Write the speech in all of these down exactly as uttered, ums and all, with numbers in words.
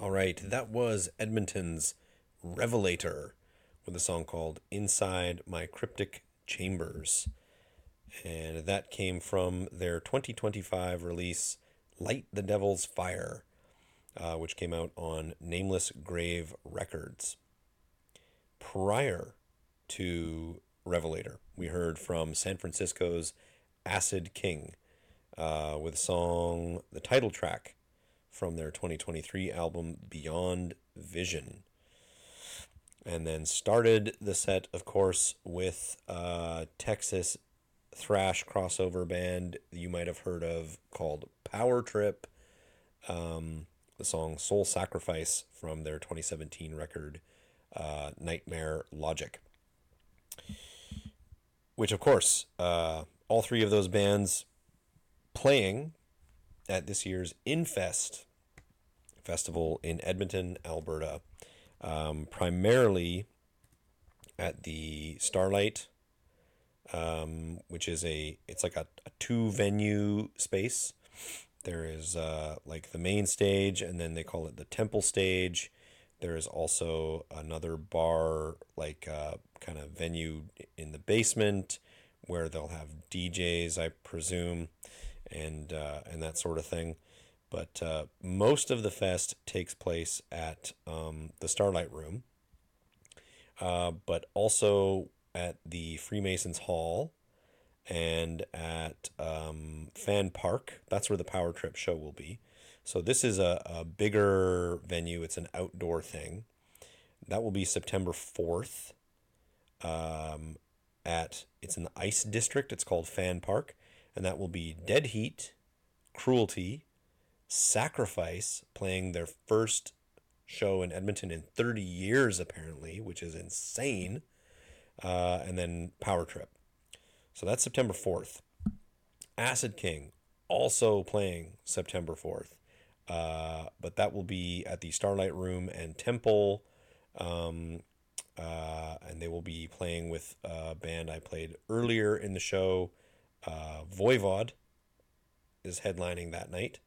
All right, that was Edmonton's Revelator with a song called Inside My Cryptic Chambers. And that came from their twenty twenty-five release, Light the Devil's Fire, uh, which came out on Nameless Grave Records. Prior to Revelator, we heard from San Francisco's Acid King uh, with a song, the title track from their twenty twenty-three album Beyond Vision. And then started the set, of course, with a Texas thrash crossover band you might have heard of called Power Trip. Um, the song Soul Sacrifice from their twenty seventeen record uh, Nightmare Logic. Which, of course, uh, all three of those bands playing at this year's Infest Festival in Edmonton, Alberta. Um, primarily at the Starlight, um, which is a, it's like a, a two venue space. There is uh, like the main stage, and then they call it the Temple stage. There is also another bar, like uh, kind of venue in the basement where they'll have D Js, I presume, and uh, and that sort of thing. But uh, most of the fest takes place at um, the Starlight Room, uh, but also at the Freemasons Hall and at um, Fan Park. That's where the Power Trip show will be. So this is a, a bigger venue. It's an outdoor thing. That will be September fourth. Um, at it's in the Ice District. It's called Fan Park, and that will be Dead Heat, Cruelty, Sacrifice playing their first show in Edmonton in thirty years, apparently, which is insane. Uh, and then Power Trip. So that's September fourth. Acid King also playing September fourth. Uh, but that will be at the Starlight Room and Temple. Um, uh, and they will be playing with a band I played earlier in the show. Uh, Voivod is headlining that night.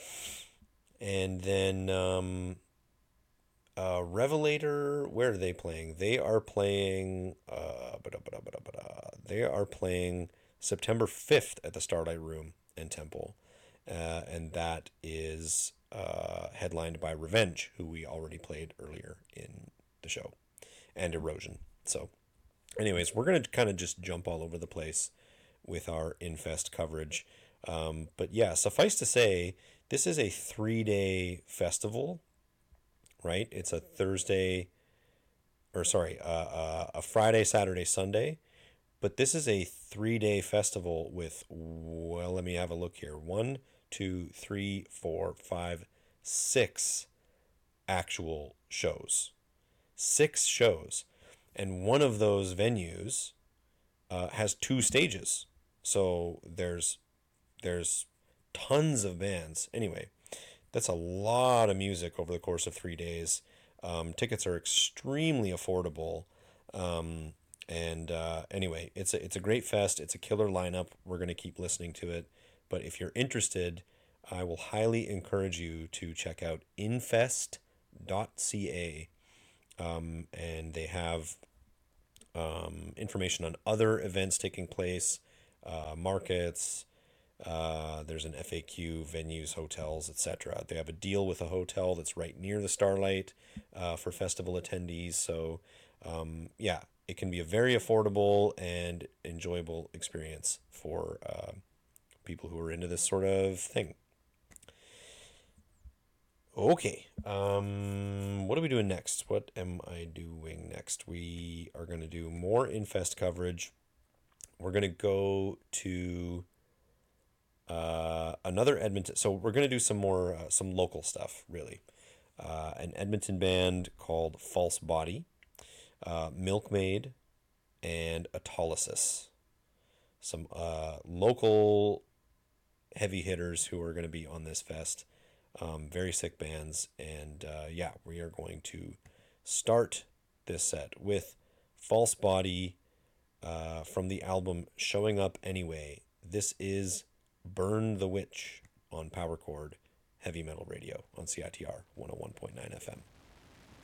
And then um, uh, Revelator, where are they playing? They are playing. Uh, they are playing September fifth at the Starlight Room and Temple, uh, and that is uh, headlined by Revenge, who we already played earlier in the show, and Erosion. So, anyways, we're gonna kind of just jump all over the place with our Infest coverage. Um, but yeah, suffice to say, this is a three-day festival, right? It's a Thursday, or sorry, uh, uh, a Friday, Saturday, Sunday. But this is a three-day festival with, well, let me have a look here. One, two, three, four, five, six actual shows. Six shows. And one of those venues uh, has two stages. So there's there's tons of bands. Anyway, that's a lot of music over the course of three days. Um, tickets are extremely affordable. Um, and uh, anyway, it's a, it's a great fest. It's a killer lineup. We're going to keep listening to it. But if you're interested, I will highly encourage you to check out infest dot c a. Um, and they have um, information on other events taking place, uh, markets. Uh, there's an F A Q, venues, hotels, et cetera. They have a deal with a hotel that's right near the Starlight uh, for festival attendees. So, um, yeah, it can be a very affordable and enjoyable experience for uh, people who are into this sort of thing. Okay, um, what are we doing next? What am I doing next? We are going to do more Infest coverage. We're going to go to Uh, another Edmonton. So we're gonna do some more uh, some local stuff, really. Uh, an Edmonton band called False Body, uh, Milkmaid, and Autolysis. Some uh, local heavy hitters who are going to be on this fest. Um, very sick bands, and uh, yeah, we are going to start this set with False Body uh, from the album Showing Up Anyway. This is Burn the Witch on Power Chord Heavy Metal Radio on C I T R one oh one. one point nine F M.